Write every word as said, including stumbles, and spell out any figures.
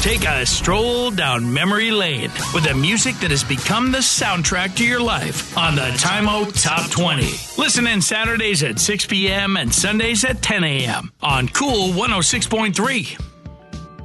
Take a stroll down memory lane with the music that has become the soundtrack to your life on the Time Out Top twenty. Listen in Saturdays at six p.m. and Sundays at ten a.m. on Cool one oh six point three.